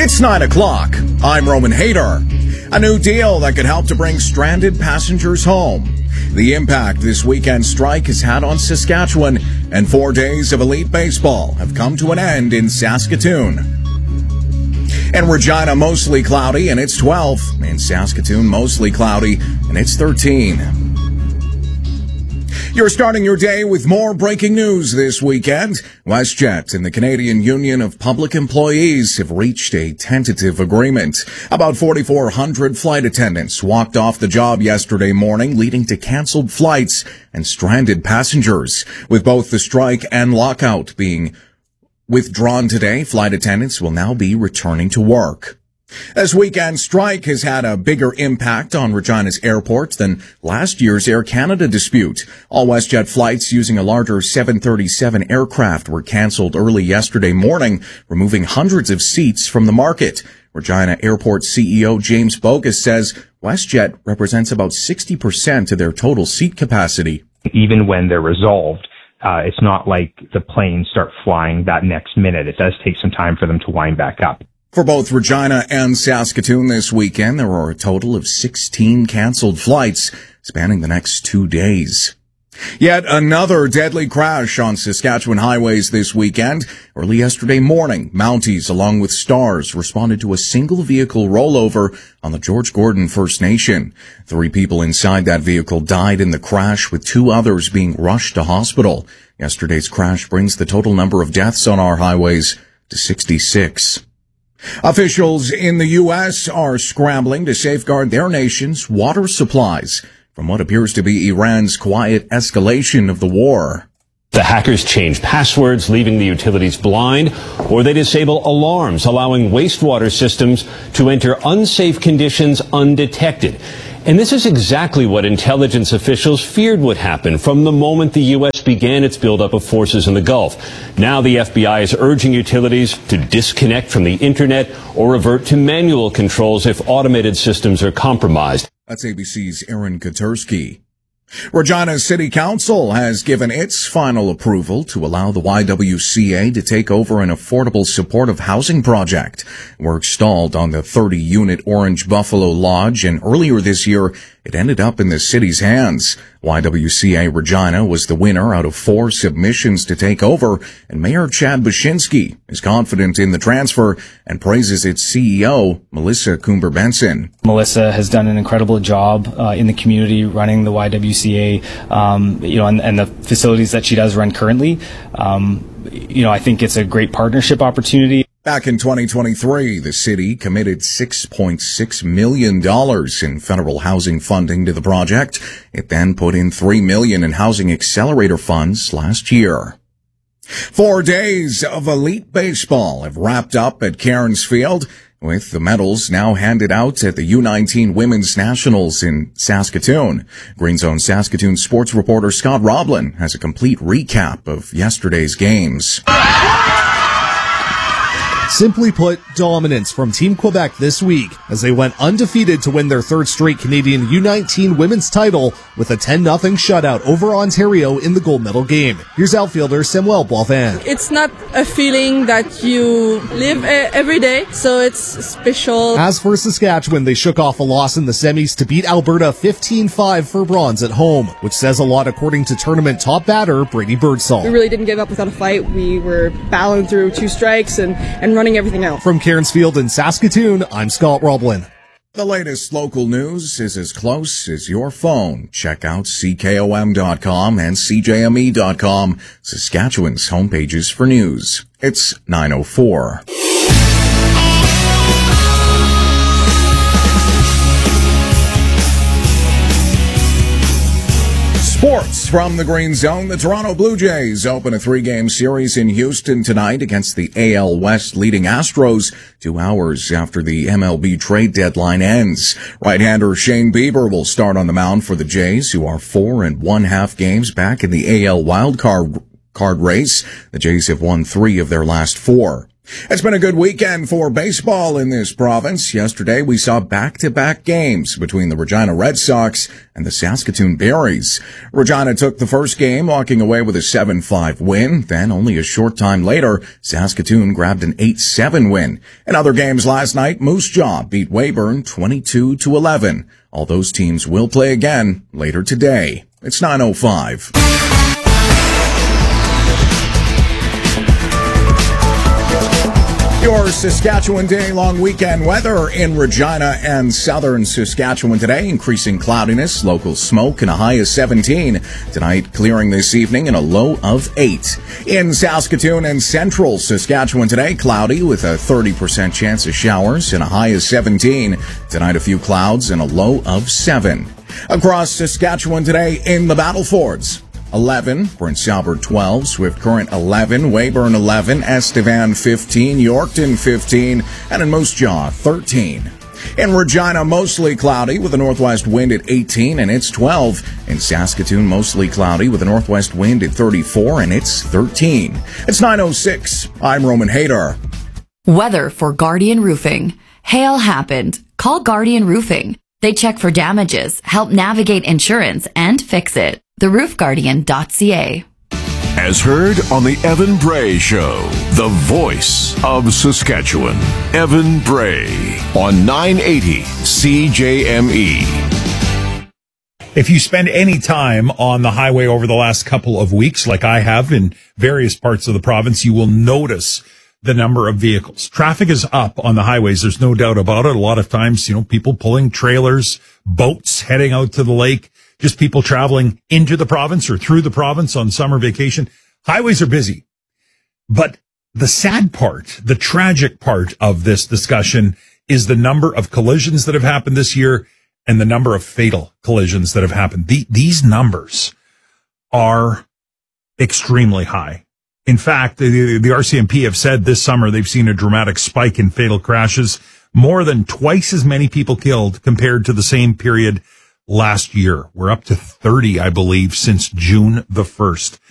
It's 9 o'clock. I'm Roman Hayter. A new deal that could help to bring stranded passengers home. The impact this weekend strike has had on Saskatchewan, and 4 days of elite baseball have come to an end in Saskatoon. In Regina, mostly cloudy, and it's 12. In Saskatoon, mostly cloudy, and it's 13. You're starting your day with more breaking news this weekend. WestJet and the Canadian Union of Public Employees have reached a tentative agreement. About 4,400 flight attendants walked off the job yesterday morning, leading to canceled flights and stranded passengers. With both the strike and lockout being withdrawn today, flight attendants will now be returning to work. This weekend's strike has had a bigger impact on Regina's airport than last year's Air Canada dispute. All WestJet flights using a larger 737 aircraft were canceled early yesterday morning, removing hundreds of seats from the market. Regina Airport CEO James Bogus says WestJet represents about 60% of their total seat capacity. Even when they're resolved, it's not like the planes start flying that next minute. It does take some time for them to wind back up. For both Regina and Saskatoon this weekend, there are a total of 16 canceled flights spanning the next 2 days. Yet another deadly crash on Saskatchewan highways this weekend. Early yesterday morning, Mounties along with Stars responded to a single vehicle rollover on the George Gordon First Nation. 3 people inside that vehicle died in the crash, with 2 others being rushed to hospital. Yesterday's crash brings the total number of deaths on our highways to 66. Officials in the U.S. are scrambling to safeguard their nation's water supplies from what appears to be Iran's quiet escalation of the war. The hackers change passwords, leaving the utilities blind, or they disable alarms, allowing wastewater systems to enter unsafe conditions undetected. And this is exactly what intelligence officials feared would happen from the moment the U.S. began its buildup of forces in the Gulf. Now the FBI is urging utilities to disconnect from the internet or revert to manual controls if automated systems are compromised. That's ABC's Aaron Koturski. Regina City Council has given its final approval to allow the YWCA to take over an affordable supportive housing project. Work stalled on the 30-unit Orange Buffalo Lodge, and earlier this year, it ended up in the city's hands. YWCA Regina was the winner out of 4 submissions to take over, and Mayor Chad Bashinsky is confident in the transfer and praises its CEO, Melissa Coomber-Benson. Melissa has done an incredible job in the community running the YWCA, and the facilities that she does run currently. I think it's a great partnership opportunity. Back in 2023, the city committed $6.6 million in federal housing funding to the project. It then put in $3 million in housing accelerator funds last year. 4 days of elite baseball have wrapped up at Cairns Field, with the medals now handed out at the U19 Women's Nationals in Saskatoon. Green Zone Saskatoon sports reporter Scott Roblin has a complete recap of yesterday's games. Simply put, dominance from Team Quebec this week as they went undefeated to win their 3rd straight Canadian U19 women's title with a 10-0 shutout over Ontario in the gold medal game. Here's outfielder Samuel Boivin. It's not a feeling that you live every day, so it's special. As for Saskatchewan, they shook off a loss in the semis to beat Alberta 15-5 for bronze at home, which says a lot according to tournament top batter Brady Birdsall. We really didn't give up without a fight. We were battling through 2 strikes and running everything out. From Cairns Field in Saskatoon, I'm Scott Roblin. The latest local news is as close as your phone. Check out CKOM.com and CJME.com, Saskatchewan's homepages for news. It's 9:04. Sports from the Green Zone. The Toronto Blue Jays open a 3-game series in Houston tonight against the AL West leading Astros 2 hours after the MLB trade deadline ends. Right-hander Shane Bieber will start on the mound for the Jays, who are 4 1/2 games back in the AL wildcard race. The Jays have won 3 of their last 4. It's been a good weekend for baseball in this province. Yesterday, we saw back-to-back games between the Regina Red Sox and the Saskatoon Berries. Regina took the first game, walking away with a 7-5 win. Then, only a short time later, Saskatoon grabbed an 8-7 win. In other games last night, Moose Jaw beat Weyburn 22-11. All those teams will play again later today. It's 9:05. Your Saskatchewan day-long weekend weather in Regina and southern Saskatchewan today. Increasing cloudiness, local smoke, and a high of 17. Tonight, clearing this evening and a low of 8. In Saskatoon and central Saskatchewan today, cloudy with a 30% chance of showers and a high of 17. Tonight, a few clouds and a low of 7. Across Saskatchewan today in the Battlefords. 11, Prince Albert 12, Swift Current 11, Weyburn 11, Estevan 15, Yorkton 15, and in Moose Jaw 13. In Regina, mostly cloudy with a northwest wind at 18 and it's 12. In Saskatoon, mostly cloudy with a northwest wind at 34 and it's 13. It's 9:06. I'm Roman Hader. Weather for Guardian Roofing. Hail happened. Call Guardian Roofing. They check for damages, help navigate insurance, and fix it. TheRoofGuardian.ca. As heard on the Evan Bray Show, the voice of Saskatchewan. Evan Bray on 980 CJME. If you spend any time on the highway over the last couple of weeks, like I have in various parts of the province, you will notice the number of vehicles. Traffic is up on the highways. There's no doubt about it. A lot of times, people pulling trailers, boats heading out to the lake, just people traveling into the province or through the province on summer vacation. Highways are busy. But the sad part, the tragic part of this discussion is the number of collisions that have happened this year and the number of fatal collisions that have happened. These numbers are extremely high. In fact, the RCMP have said this summer they've seen a dramatic spike in fatal crashes, more than twice as many people killed compared to the same period last year. We're up to 30, I believe, since June the 1st.